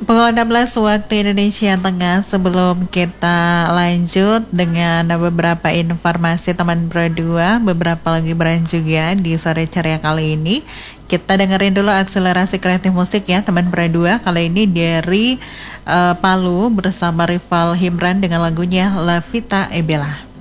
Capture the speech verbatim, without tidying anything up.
Pukul enam belas waktu Indonesia Tengah. Sebelum kita lanjut dengan beberapa informasi teman berdua, beberapa lagi brand juga di sore ceria kali ini, kita dengerin dulu akselerasi kreatif musik ya teman berdua. Kali ini dari uh, Palu bersama Rival Himran dengan lagunya La Vita e Bella.